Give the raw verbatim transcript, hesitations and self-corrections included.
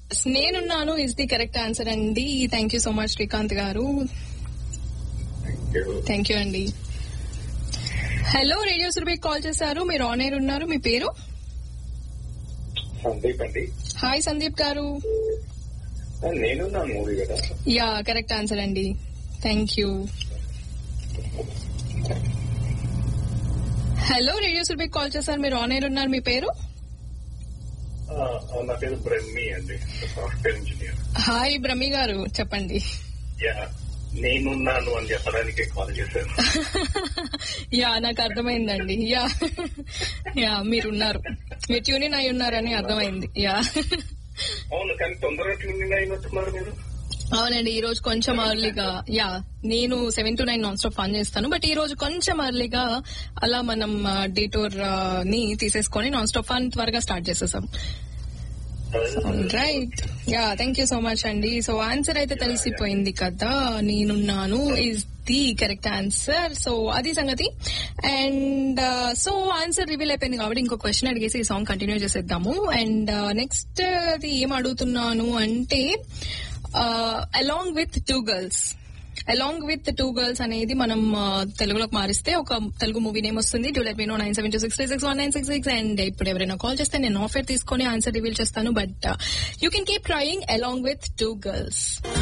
నేనున్నాను is the correct answer అండి. Thank you so much Srikanth గారు. థ్యాంక్ యూ అండి. హలో, రేడియో సురభి కాల్ చేశారు, మీరు ఆన్ ఎయిర్ ఉన్నారు, మీ పేరు? సందీప్ అండి. హాయ్ సందీప్ గారు. నేను నా మూవీ కదా. యా కరెక్ట్ ఆన్సర్ అండి. Thank you. Hello, radio Surabhi call చేశారు, మీరు ఆన్ ఎయిర్ ఉన్నారు, మీ పేరు? నా పేరు బ్రహ్మి అండి, సాఫ్ట్వేర్ ఇంజనీర్. హాయ్ బ్రహ్మి గారు, చెప్పండి. యా నేనున్నాను అని చెప్పడానికి కాల్ చేశాను. యా నాకు అర్థమైందండి. యా యా మీరున్నారు, మీరు ట్యూనిన్ అయి ఉన్నారని అర్థమైంది. యా అవును, కానీ తొందరగా ట్యూనిన్ అయినట్టున్నారు మీరు. అవునండి, ఈ రోజు కొంచెం ఎర్లీగా. యా నేను seven to nine non stop fun చేస్తాను, బట్ ఈ రోజు కొంచెం ఎర్లీగా అలా మనం డేటోర్ ని తీసేసుకొని నాన్ స్టాప్ ఫన్ త్వరగా స్టార్ట్ చేసేసాం. Right. Yeah thank you so much అండి. సో ఆన్సర్ అయితే తెలిసిపోయింది కదా, నేనున్నాను is the correct answer. So అది సంగతి. అండ్ సో ఆన్సర్ రివీల్ అయిపోయింది కాబట్టి ఇంకో క్వశ్చన్ అడిగేసి ఈ సాంగ్ కంటిన్యూ చేసేద్దాము. అండ్ నెక్స్ట్ అది ఏం అడుగుతున్నాను అంటే, along with two girls along with two girls అనేది మనం తెలుగులోకి మారిస్తే ఒక తెలుగు మూవీ నేమ్ వస్తుంది. Do let me no nine seven two six three six one nine six six. And ఇప్పుడు ఎవరైనా కాల్ చేస్తే నేను ఆఫర్ తీసుకొని ఆన్సర్ రివీల్ చేస్తాను, but you can keep trying along with two girls.